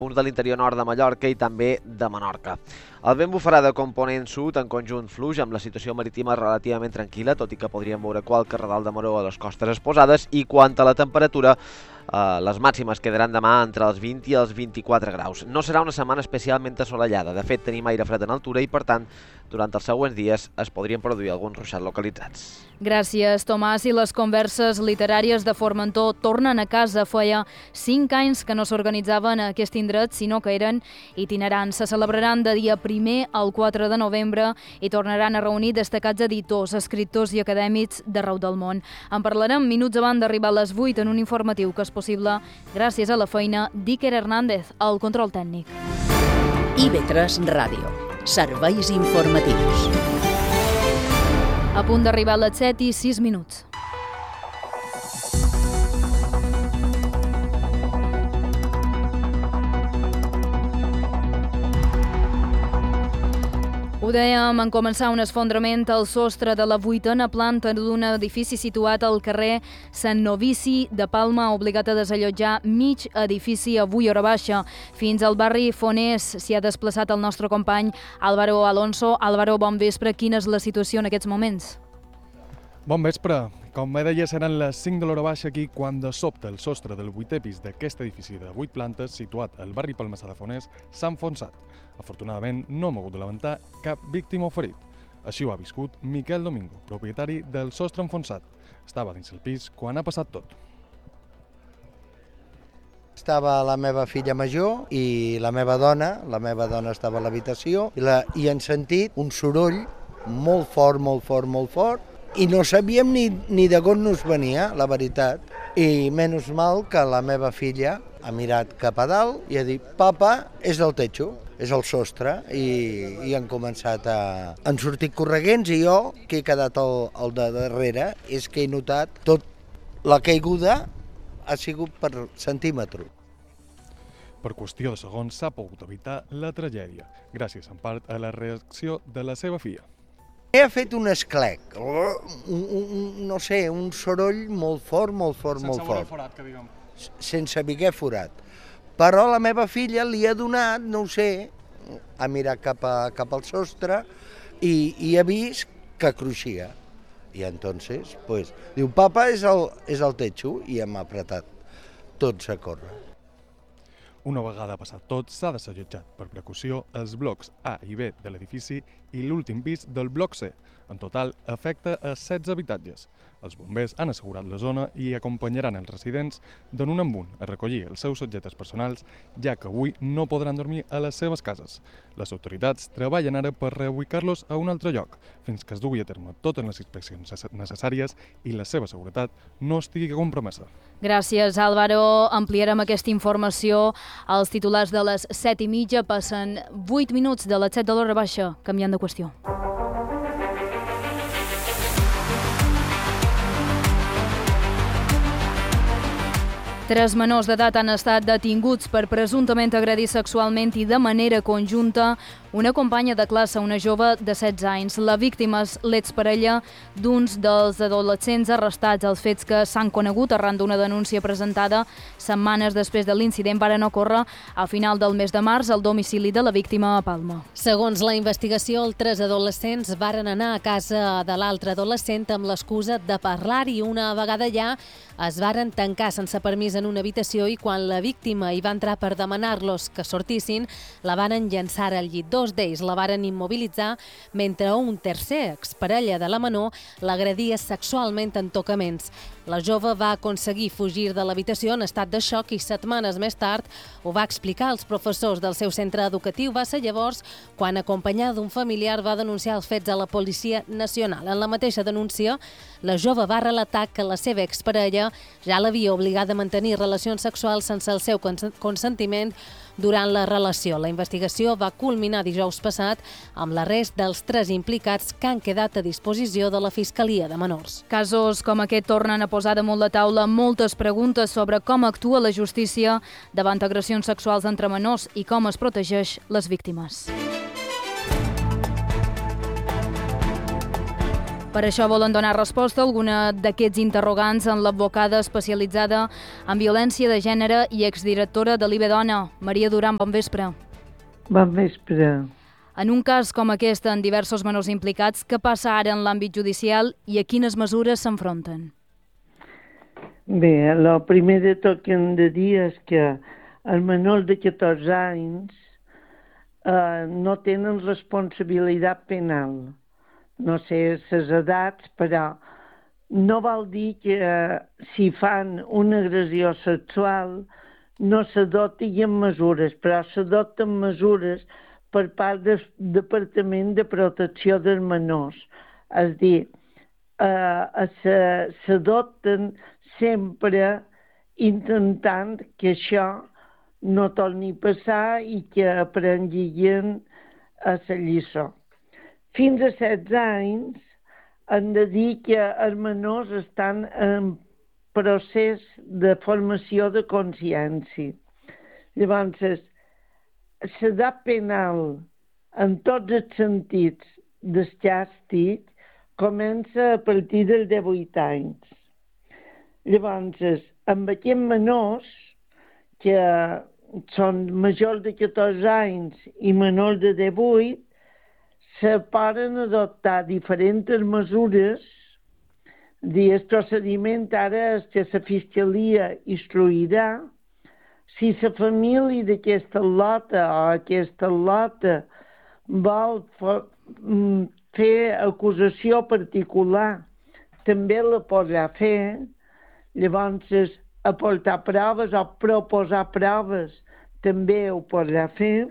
punts de l'interior nord de Mallorca i també de Menorca. El vent bufarà de component sud en conjunt fluix, amb la situació marítima relativament tranquil·la, tot i que podríem veure qualque radal de maró a les costes exposades, i quant a la temperatura, les màximes quedaran demà entre els 20 i els 24 graus. No serà una setmana especialment assolellada, de fet tenim aire fred en altura i per tant, durant els següents dies es podrien produir alguns ruixats localitzats. Gràcies, Tomàs. I les converses literàries de Formentor tornen a casa. Feia 5 anys que no s'organitzaven a aquest indret, sinó que eren itinerants. Se celebraran de dia 1er al 4 de novembre i tornaran a reunir destacats editors, escriptors i acadèmics d'arreu del món. En parlarem minuts abans d'arribar a les 8 en un informatiu que és possible gràcies a la feina d'Iker Hernández, al control tècnic. IB3 Ràdio. Serveis informatius. A punt d'arribar a les 7 i 6 minuts. Ho dèiem en començar un esfondrament al sostre de la 8a planta d'un edifici situat al carrer Sant Novici de Palma ha obligat a desallotjar mig edifici avui hora baixa. Fins al barri Fonés s'hi ha desplaçat el nostre company Álvaro Alonso. Álvaro, bon vespre. Quina és la situació en aquests moments? Bon vespre. Com bé deies, eren les 5 de l'hora baixa aquí quan de sobte el sostre del 8è pis d'aquest edifici de 8 plantes situat al barri Palmassa de Fonés s'ha enfonsat. Afortunadament, no hem hagut de lamentar cap víctima o ferit. Així ho ha viscut Miquel Domingo, propietari del sostre enfonsat. Estava dins el pis quan ha passat tot. Estava la meva filla major i la meva dona estava a l'habitació i hem sentit un soroll molt fort, i no sabíem ni de on nos venia, la veritat. I menys mal que la meva filla ha mirat cap a dalt i ha dit: «Papa, és el techo, és el sostre», i han començat han sortit correguents, i jo, que he quedat al de darrere, és que he notat tot la caiguda ha sigut per centímetre. Per qüestió de segons s'ha pogut evitar la tragèdia, gràcies en part a la reacció de la seva filla. Ha fet un esclec, no sé, un soroll molt fort. Sense haver forat, que diguem. Sense haver forat. Però la meva filla li ha donat, no ho sé, ha mirat cap al sostre i ha vist que cruixia. I entonces, pues, diu: «Papa, és el techo», i hem apretat tots a córrer. Una vegada passat tot, s'ha desallotjat per precaució els blocs A i B de l'edifici i l'últim pis del bloc C. En total, afecta a 16 habitatges. Els bombers han assegurat la zona i acompanyaran els residents de un en un a recollir els seus objectes personals, ja que avui no podran dormir a les seves cases. Les autoritats treballen ara per reubicar-los a un altre lloc, fins que es dugui a terme totes les inspeccions necessàries i la seva seguretat no estigui compromesa. Gràcies, Álvaro. Ampliarem aquesta informació als titulars de les 7:30. Passen 8 minuts de les 7 de l'hora baixa, canviant de qüestió. Tres menors d'edat han estat detinguts per presumptament agredir sexualment i de manera conjunta una companya de classe, una jove de 16 anys. La víctima és l'exparella d'uns dels adolescents arrestats. Els fets que s'han conegut arran d'una denúncia presentada setmanes després de l'incident varen ocórrer a final del mes de març al domicili de la víctima a Palma. Segons la investigació, els tres adolescents varen anar a casa de l'altre adolescent amb l'excusa de parlar i una vegada allà es varen tancar sense permís en una habitació i quan la víctima hi va entrar per demanar-los que sortissin, la varen llançar al llit. Dos d'ells la varen immobilitzar mentre un tercer, exparella de la menor, l'agredia sexualment en tocaments. La jove va aconseguir fugir de l'habitació en estat de xoc i setmanes més tard ho va explicar als professors del seu centre educatiu. Va ser llavors quan, acompanyada d'un familiar, va denunciar els fets a la Policia Nacional. En la mateixa denúncia, la jove va relatar que la seva exparella ja l'havia obligada a mantenir relacions sexuals sense el seu consentiment durant la relació. La investigació va culminar dijous passat amb l'arrest dels tres implicats que han quedat a disposició de la Fiscalia de Menors. Casos com aquest tornen a posar damunt la taula moltes preguntes sobre com actua la justícia davant agressions sexuals entre menors i com es protegeix les víctimes. Per això volen donar resposta a alguna d'aquests interrogants en l'advocada especialitzada en violència de gènere i exdirectora de l'IBE Dona. Maria Duran, bon vespre. Bon vespre. En un cas com aquest, en diversos menors implicats, què passa ara en l'àmbit judicial i a quines mesures s'enfronten? Bé, el primer de tot que hem de dir és que els menors de 14 anys no tenen responsabilitat penal. No sé les edats, però no vol dir que si fan una agressió sexual no s'adoptin mesures, però s'adopten mesures per part del Departament de Protecció dels Menors. És a dir, s'adopten sempre intentant que això no torni a passar i que aprenguin a la lliçó. Fins a 16 anys hem de dir que els menors estan en procés de formació de consciència. Llavors, l'edat penal en tots els sentits del càstig comença a partir dels 18 anys. Llavors, amb aquests menors que són majors de 14 anys i menors de 18, se poden adoptar diferents mesures. El procediment ara és que la Fiscalia instruirà si la família d'aquesta lota o aquesta lota vol fer acusació particular, també la podrà fer. Llavors, aportar proves o proposar proves també ho podrà fer.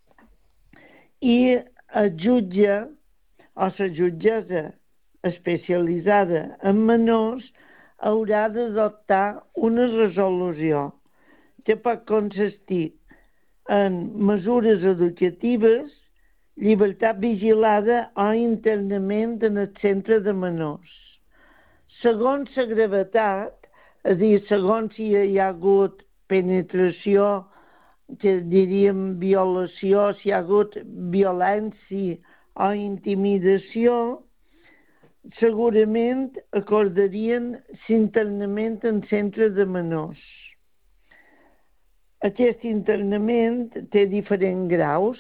I el jutge o la jutgessa especialitzada en menors haurà d'adoptar una resolució que pot consistir en mesures educatives, llibertat vigilada o internament en el centre de menors. Segons la gravetat, és a dir, segons si hi ha hagut penetració, que diríem violació, si hi ha hagut violència o intimidació, segurament acordarien l'internament en centre de menors. Aquest internament té diferents graus,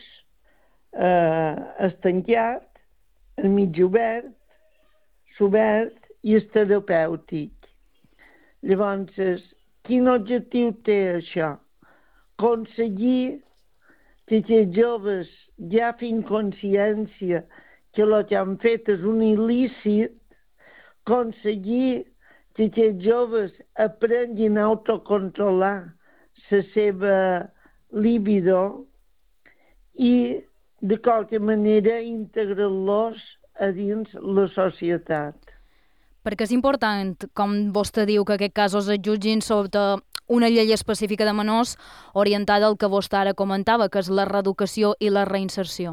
estancat, el mig obert, l'obert i el terapèutic. Llavors, quin objectiu té això? Aconseguir que els joves ja fin consciència que el que han fet és un il·lícit, aconseguir que els joves aprenguin a autocontrolar la seva libido i, de qualque manera, integrar-los a dins la societat. Perquè és important, com vostè diu, que aquests casos es jutgin sota una llei específica de menors orientada al que vostè ara comentava, que és la reeducació i la reinserció.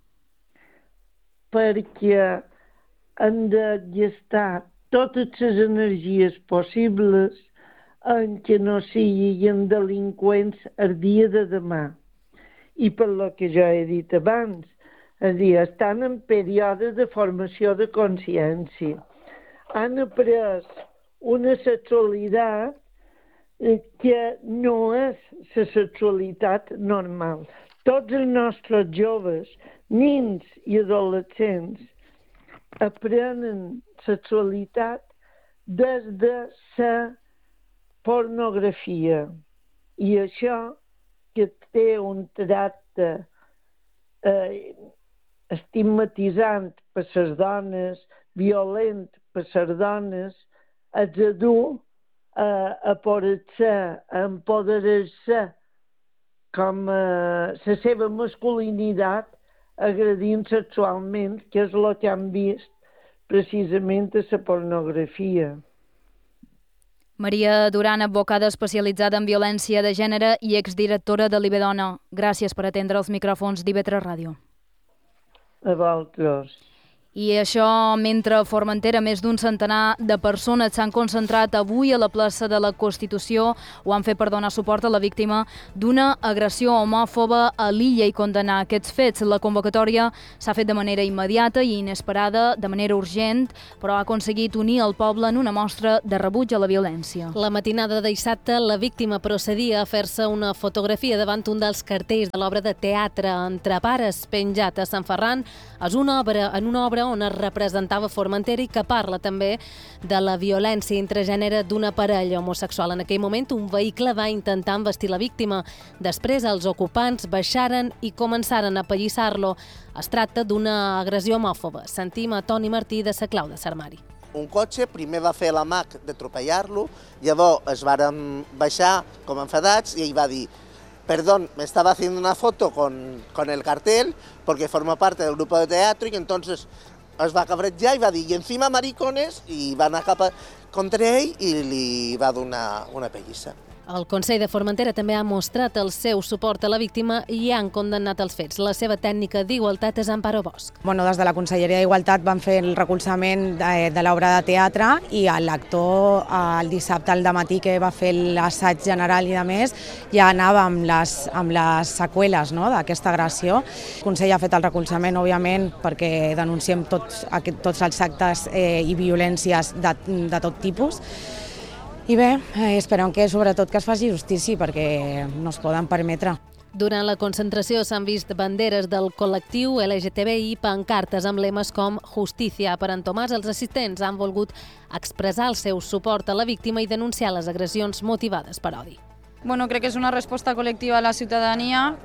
Perquè han de gestar totes les energies possibles en què no siguin delinqüents el dia de demà. I per lo que jo he dit abans, és a dir, estan en període de formació de consciència. Han après una sexualitat que no és la sexualitat normal. Tots els nostres joves, nins i adolescents, aprenen sexualitat des de la pornografia. I això, que té un tracte estigmatitzant per les dones, violent per les dones, els du a poder-se, a empoderar-se com la seva masculinitat agredint sexualment, que és el que han vist precisament a la pornografia. Maria Duran, advocada especialitzada en violència de gènere i exdirectora de l'IBE Dona. Gràcies per atendre els micròfons d'IV3 Ràdio. A vosaltres. I això mentre a Formentera més d'un centenar de persones s'han concentrat avui a la plaça de la Constitució. Ho han fet per donar suport a la víctima d'una agressió homòfoba a l'illa i condenar aquests fets. La convocatòria s'ha fet de manera immediata i inesperada, de manera urgent, però ha aconseguit unir el poble en una mostra de rebuig a la violència. La matinada de dissabte, la víctima procedia a fer-se una fotografia davant un dels cartells de l'obra de teatre Entre pares, penjat a Sant Ferran. És una obra on es representava Formentera i que parla també de la violència intragènere d'una parella homosexual. En aquell moment, un vehicle va intentar embestir la víctima. Després, els ocupants baixaren i començaren a apallissar-lo. Es tracta d'una agressió homòfoba. Sentim a Toni Martí de Sa Clau de Sarmari. Un cotxe primer va fer l'amac d'atropellar-lo, llavors es varen baixar com enfadats i ell va dir: perdón, me estaba haciendo una foto con el cartel porque forma parte del grupo de teatro y entonces es va cabrejar i va dir, i encima maricones, i va anar contra ell i li va donar una pellissa. El Consell de Formentera també ha mostrat el seu suport a la víctima i han condemnat els fets. La seva tècnica d'igualtat és Amparo Bosch. Des de la Conselleria d'Igualtat van fer el recolzament de l'obra de teatre i l'actor el dissabte al dematí que va fer l'assaig general i de més ja anava amb les seqüeles d'aquesta agressió. El Consell ha fet el recolzament, òbviament, perquè denunciem tots els actes i violències de tot tipus. I bé, esperem que sobretot que es faci justícia perquè no es poden permetre. Durant la concentració s'han vist banderes del col·lectiu LGTBI i pancartes amb lemes com Justicia per en Tomàs. Els assistents han volgut expressar el seu suport a la víctima i denunciar les agressions motivades per odi. Crec que és una resposta col·lectiva a la ciutadania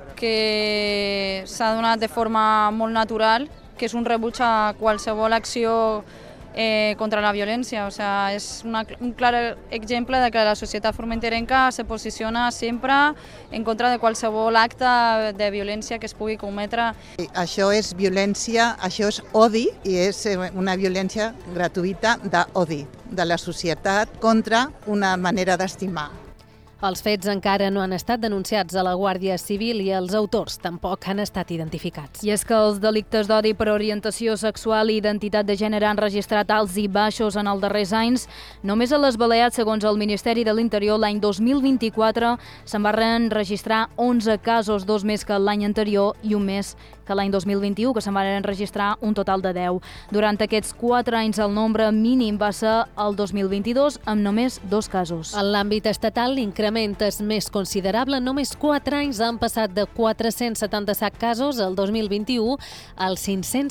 que s'ha donat de forma molt natural, que és un rebuig a qualsevol acció contra la violència. És un clar exemple de que la societat formenterenca se posiciona sempre en contra de qualsevol acte de violència que es pugui cometre. Això és violència, això és odi i és una violència gratuïta d'odi de la societat contra una manera d'estimar. Els fets encara no han estat denunciats a la Guàrdia Civil i els autors tampoc han estat identificats. I és que els delictes d'odi per orientació sexual i identitat de gènere han registrat alts i baixos en els darrers anys. Només a les Balears, segons el Ministeri de l'Interior, l'any 2024 se'n van registrar 11 casos, 2 més que l'any anterior i un més que l'any 2021, que se'n van registrar un total de 10. Durant aquests 4 anys el nombre mínim va ser el 2022, amb només 2 casos. En l'àmbit estatal, l'increment és més considerable. Només 4 anys han passat de 477 casos el 2021 als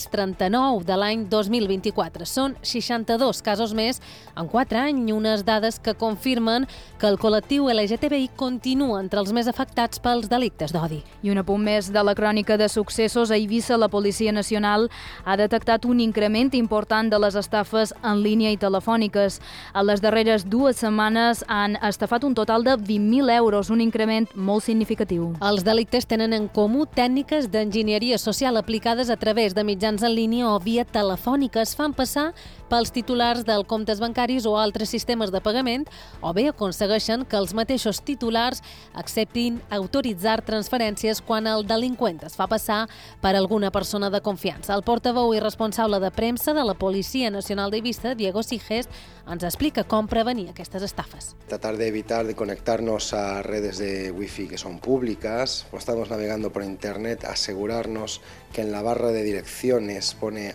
539 de l'any 2024. Són 62 casos més en 4 anys, unes dades que confirmen que el col·lectiu LGTBI continua entre els més afectats pels delictes d'odi. I un apunt més de la crònica de successos. A Eivissa, la Policia Nacional ha detectat un increment important de les estafes en línia i telefòniques. A les darreres 2 setmanes han estafat un total de 20.000 euros, un increment molt significatiu. Els delictes tenen en comú tècniques d'enginyeria social aplicades a través de mitjans en línia o via telefònica. Es fan passar pels titulars dels comptes bancaris o altres sistemes de pagament, o bé aconsegueixen que els mateixos titulars acceptin autoritzar transferències quan el delinqüent es fa passar per alguna persona de confiança. El portaveu i responsable de premsa de la Policia Nacional d'Eivissa, Diego Siges, ens explica com prevenir aquestes estafes. Tratar de evitar de conectarnos a redes de wifi que son públicas. Cuando estamos navegando por internet, asegurarnos que en la barra de direcciones pone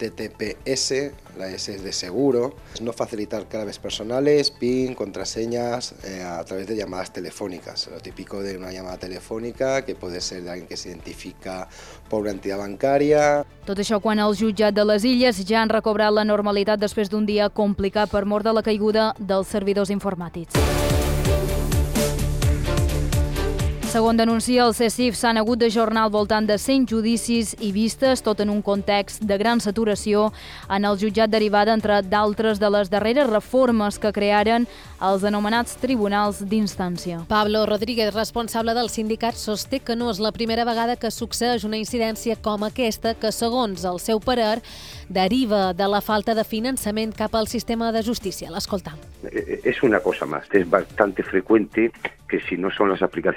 HTTPS, la S es de seguro. No facilitar claves personales, PIN, contraseñas a través de llamadas telefónicas. Lo típico de una llamada telefónica que puede ser de alguien que se identifica por una entidad bancaria. Tot això quan el jutjat de les Illes ja han recobrat la normalitat després d'un dia complicat per mort de la caiguda dels servidors informàtics. Segons denuncia el CSIF, s'han hagut d'ajornar al voltant de 100 judicis i vistes, tot en un context de gran saturació en el jutjat derivada, entre d'altres, de les darreres reformes que crearen els anomenats tribunals d'instància. Pablo Rodríguez, responsable del sindicat, sosté que no és la primera vegada que succeeix una incidència com aquesta que, segons el seu parer, deriva de la falta de finançament cap al sistema de justícia. L'escoltam. Es una cosa más, es bastante frecuente que si no son las aplicaciones que se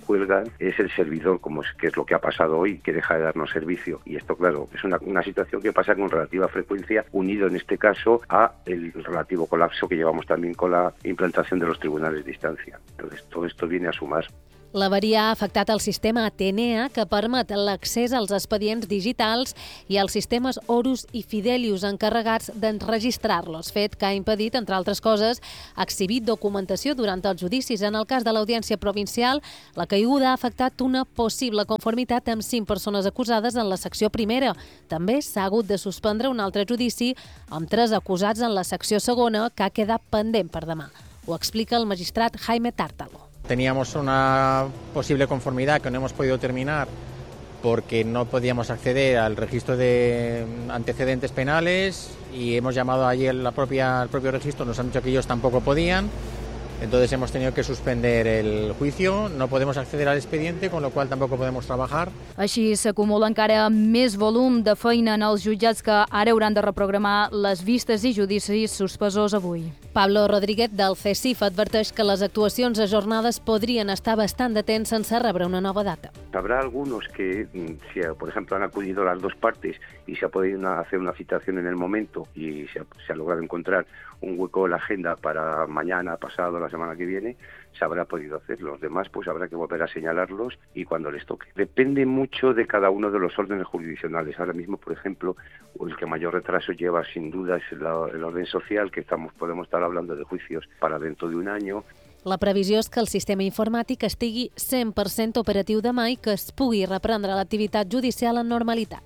cuelgan es el servidor, que es lo que ha pasado hoy, que deja de darnos servicio. Y esto, claro, es una situación que pasa con relativa frecuencia, unido en este caso a el relativo colapso que llevamos también con la implantación de los tribunales de instancia. Entonces, todo esto viene a sumar. L'avaria ha afectat el sistema Atenea, que permet l'accés als expedients digitals i als sistemes Horus i Fidelius encarregats d'enregistrar-los, fet que ha impedit, entre altres coses, exhibir documentació durant els judicis. En el cas de l'Audiència Provincial, la caiguda ha afectat una possible conformitat amb 5 persones acusades en la secció primera. També s'ha hagut de suspendre un altre judici amb 3 acusats en la secció segona, que ha quedat pendent per demà. Ho explica el magistrat Jaime Tártalo. Teníamos una posible conformidad que no hemos podido terminar porque no podíamos acceder al registro de antecedentes penales y hemos llamado allí al propio registro, nos han dicho que ellos tampoco podían, entonces hemos tenido que suspender el juicio, no podemos acceder al expediente, con lo cual tampoco podemos trabajar. Així s'acumula encara més volum de feina en els jutjats que ara hauran de reprogramar les vistes i judicis suspesos avui. Pablo Rodríguez del CECIF adverteix que les actuacions ajornades podrien estar bastant de temps sense rebre una nova data. Habrá algunos que, si por ejemplo han acudido las dos partes y se ha podido hacer una citación en el momento y se ha logrado encontrar un hueco en la agenda para mañana, pasado, la semana que viene, se habrá podido hacer. Los demás pues habrá que volver a señalarlos y cuando les toque. Depende mucho de cada uno de los órdenes jurisdiccionales. Ahora mismo, por ejemplo, el que mayor retraso lleva sin duda es el orden social, que podemos estar hablando de juicios para dentro de un año. La previsió és que el sistema informàtic estigui 100% operatiu demà i que es pugui reprendre l'activitat judicial en normalitat.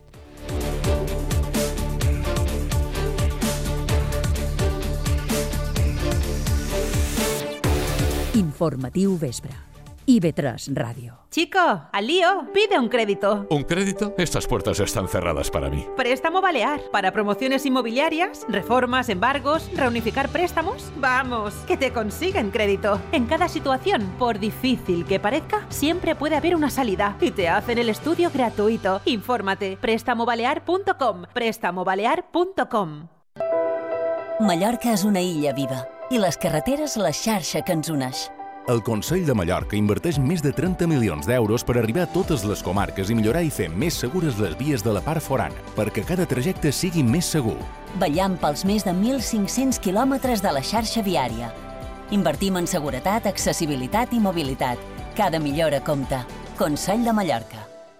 Informatiu vespre. IB3 Radio. Chico, al lío, pide un crédito. ¿Un crédito? Estas puertas están cerradas para mí. Préstamo Balear. Para promociones inmobiliarias, reformas, embargos, reunificar préstamos. Vamos, que te consiguen crédito. En cada situación, por difícil que parezca, siempre puede haber una salida. Y te hacen el estudio gratuito. Infórmate. Prestamobalear.com. Prestamobalear.com. Mallorca és una illa viva i les carreteres la xarxa que ens uneix. El Consell de Mallorca inverteix més de 30 milions d'euros per arribar a totes les comarques i millorar i fer més segures les vies de la part forana, perquè cada trajecte sigui més segur. Vetllant pels més de 1.500 quilòmetres de la xarxa viària. Invertim en seguretat, accessibilitat i mobilitat. Cada millora compta. Consell de Mallorca.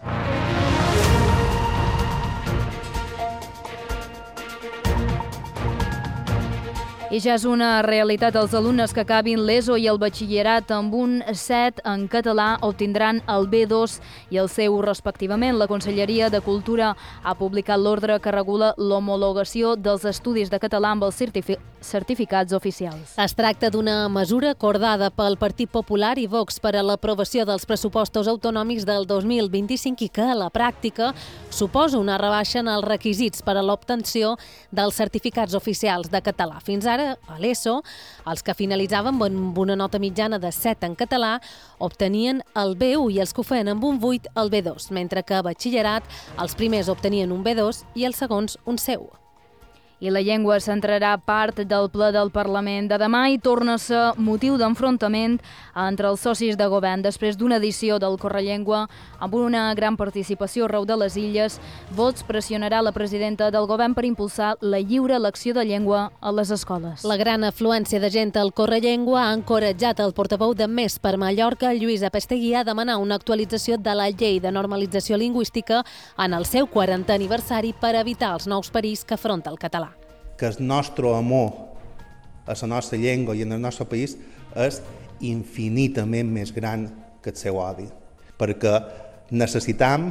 I ja és una realitat. Els alumnes que acabin l'ESO i el batxillerat amb un 7 en català obtindran el B2 i el C1 respectivament. La Conselleria de Cultura ha publicat l'ordre que regula l'homologació dels estudis de català amb els certificats oficials. Es tracta d'una mesura acordada pel Partit Popular i Vox per a l'aprovació dels pressupostos autonòmics del 2025 i que, a la pràctica, suposa una rebaixa en els requisits per a l'obtenció dels certificats oficials de català. Fins ara, a l'ESO, els que finalitzaven amb una nota mitjana de 7 en català obtenien el B1 i els que ho feien amb un 8 el B2, mentre que a batxillerat els primers obtenien un B2 i els segons un C1. I la llengua centrarà part del ple del Parlament de demà i torna a ser motiu d'enfrontament entre els socis de govern. Després d'una edició del Correllengua amb una gran participació arreu de les illes, Vots pressionarà la presidenta del govern per impulsar la lliure elecció de llengua a les escoles. La gran afluència de gent al Correllengua ha encoratjat el portaveu de Més per Mallorca, Lluís Apestegui, a demanar una actualització de la llei de normalització lingüística en el seu 40è aniversari per evitar els nous perills que afronta el català. Que el nostre amor a la nostra llengua i en el nostre país és infinitament més gran que el seu odi, perquè necessitam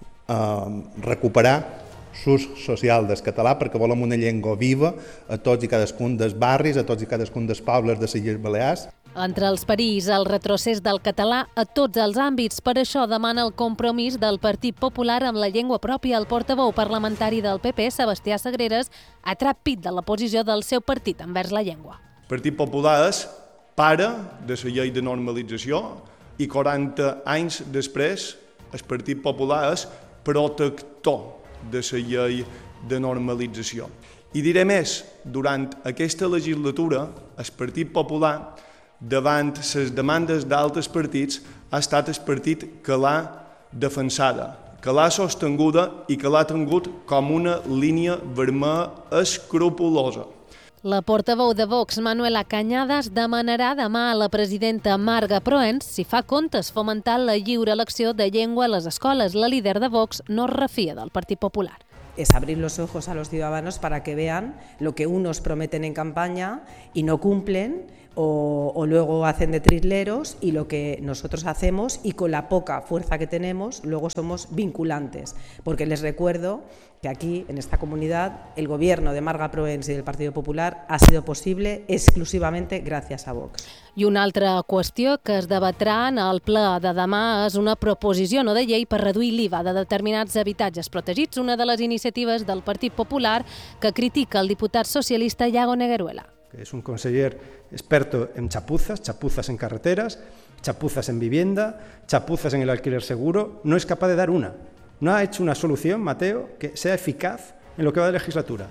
recuperar l'ús social del català, perquè volem una llengua viva a tots i cadascun dels barris, a tots i cadascun dels pobles de les Illes Balears. Entre els perills, el retrocés del català a tots els àmbits. Per això demana el compromís del Partit Popular amb la llengua pròpia. El portaveu parlamentari del PP, Sebastià Sagreres, ha tret pit de la posició del seu partit envers la llengua. El Partit Popular és pare de la llei de normalització i 40 anys després el Partit Popular és protector de la llei de normalització. I diré més, durant aquesta legislatura el Partit Popular, davant les demandes d'altres partits, ha estat el partit que l'ha defensada, que l'ha sostinguda i que l'ha tingut com una línia vermella escrupulosa. La portaveu de Vox, Manuela Cañadas, demanarà demà a la presidenta Marga Proens si fa comptes fomentar la lliure elecció de llengua a les escoles. La líder de Vox no es refia del Partit Popular. Es abrir los ojos a los ciudadanos para que vean lo que unos prometen en campaña y no cumplen o luego hacen de trisleros, y lo que nosotros hacemos y con la poca fuerza que tenemos luego somos vinculantes, porque les recuerdo que aquí en esta comunidad el gobierno de Marga Proens y del Partido Popular ha sido posible exclusivamente gràcies a Vox. I una altra qüestió que es debatrà en el ple de demà és una proposició no de llei per reduir l'IVA de determinats habitatges protegits, una de les iniciatives del Partit Popular que critica el diputat socialista Iago Negueruela. Que es un conseller experto en chapuzas en carreteras, chapuzas en vivienda, chapuzas en el alquiler seguro, no es capaz de dar una. No ha hecho una solución, Mateo, que sea eficaz en lo que va de legislatura.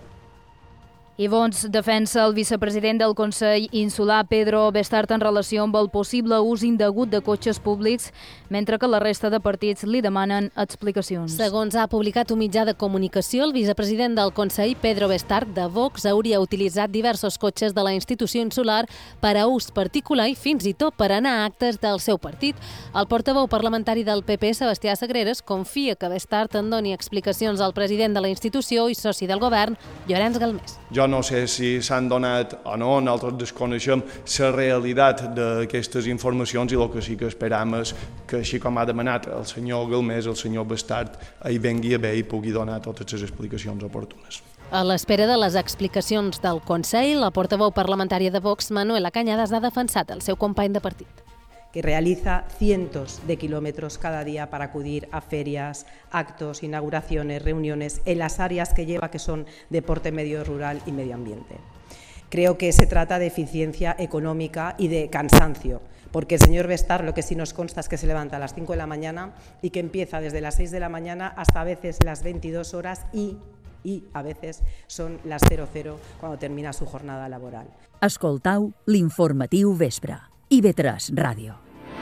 I Vox defensa el vicepresident del Consell Insular, Pedro Bestart, en relació amb el possible ús indegut de cotxes públics, mentre que la resta de partits li demanen explicacions. Segons ha publicat un mitjà de comunicació, el vicepresident del Consell, Pedro Bestart, de Vox, hauria utilitzat diversos cotxes de la institució insular per a ús particular i fins i tot per anar a actes del seu partit. El portaveu parlamentari del PP, Sebastià Sagreras, confia que Bestart en doni explicacions al president de la institució i soci del govern, Llorenç Galmés. Jo no sé si s'han donat o no, nosaltres desconeixem la realitat d'aquestes informacions, i el que sí que esperam és que, així com ha demanat el senyor Galmés, el senyor Bestart, hi vengui a bé i pugui donar totes les explicacions oportunes. A l'espera de les explicacions del Consell, la portaveu parlamentària de Vox, Manuela Cañadas, ha defensat el seu company de partit. Que realiza cientos de kilómetros cada día para acudir a ferias, actos, inauguraciones, reuniones en las áreas que lleva, que son deporte, medio rural y medio ambiente. Creo que se trata de eficiencia económica y de cansancio, porque el señor Bestart lo que sí nos consta es que se levanta a las 5 de la mañana y que empieza desde las 6 de la mañana hasta a veces las 22 horas y a veces son las 00 cuando termina su jornada laboral. Escoltau l'informatiu vespre. IB3 Ràdio.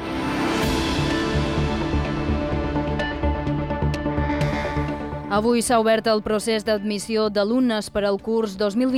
Avui s'ha obert el procés d'admissió d'alumnes per al curs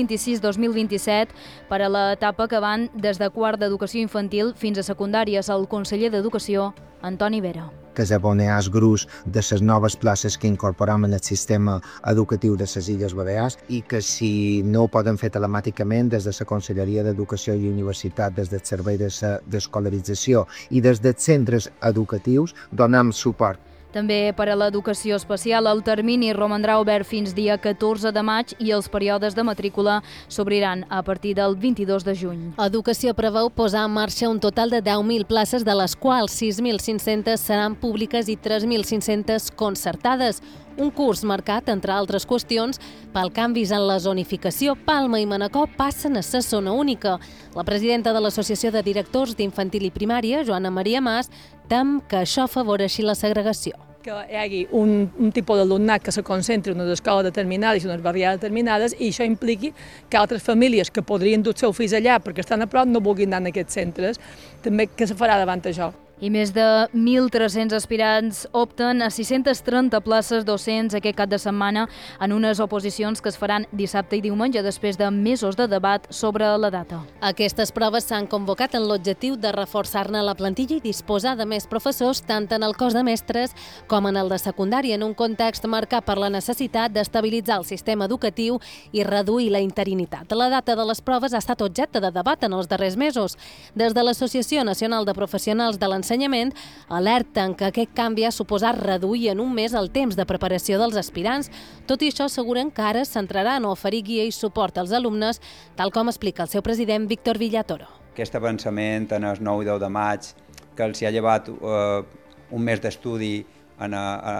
2026-2027 per a l'etapa que van des de quart d'educació infantil fins a secundàries. El conseller d'Educació, Antoni Vera. Que és abonar els grups de les noves places que incorporem en el sistema educatiu de les Illes Balears, i que si no ho poden fer telemàticament des de la Conselleria d'Educació i Universitat, des del Servei d'Escolarització i des dels centres educatius, donem suport. També per a l'educació especial el termini romandrà obert fins dia 14 de maig i els períodes de matrícula s'obriran a partir del 22 de juny. Educació preveu posar en marxa un total de 10.000 places, de les quals 6.500 seran públiques i 3.500 concertades. Un curs marcat, entre altres qüestions, pel canvis en la zonificació. Palma i Manacor passen a ser zona única. La presidenta de l'Associació de Directors d'Infantil i Primària, Joana Maria Mas, tem que això afavoreixi la segregació. Que hi hagi un tipus d'alumnat que se concentri en unes escoles determinades i unes barriades determinades, i això impliqui que altres famílies que podrien dur els seus fills allà perquè estan a prop no vulguin anar en aquests centres, també que se farà davant això. I més de 1.300 aspirants opten a 630 places docents aquest cap de setmana en unes oposicions que es faran dissabte i diumenge després de mesos de debat sobre la data. Aquestes proves s'han convocat en l'objectiu de reforçar-ne la plantilla i disposar de més professors tant en el cos de mestres com en el de secundària, en un context marcat per la necessitat d'estabilitzar el sistema educatiu i reduir la interinitat. La data de les proves ha estat objecte de debat en els darrers mesos. Des de l'Associació Nacional de Professionals de l'Ensenyament alerten que aquest canvi ha suposat reduir en un mes el temps de preparació dels aspirants. Tot i això, asseguren que ara es centrarà en oferir guia i suport als alumnes, tal com explica el seu president, Víctor Villatoro. Aquest avançament en el 9 i 10 de maig, que els ha llevat un mes d'estudi en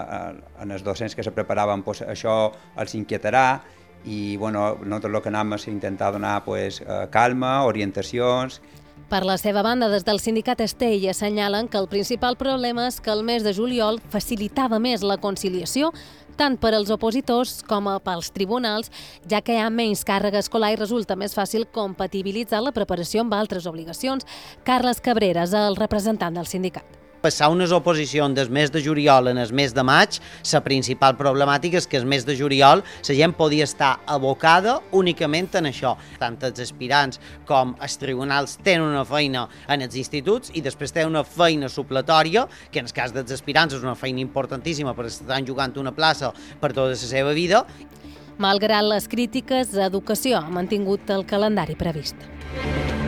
els docents que se preparaven, això els inquietarà, i nosaltres el que anem és intentar donar calma, orientacions. Per la seva banda, des del sindicat Estell assenyalen que el principal problema és que el mes de juliol facilitava més la conciliació, tant per als opositors com pels tribunals, ja que hi ha menys càrrega escolar i resulta més fàcil compatibilitzar la preparació amb altres obligacions. Carles Cabrera és el representant del sindicat. Passar unes oposicions del mes de juliol en el mes de maig, la principal problemàtica és que el mes de juliol la gent podia estar abocada únicament en això. Tant els aspirants com els tribunals tenen una feina en els instituts i després tenen una feina supletòria, que en el cas dels aspirants és una feina importantíssima perquè estan jugant una plaça per tota la seva vida. Malgrat les crítiques, Educació ha mantingut el calendari previst.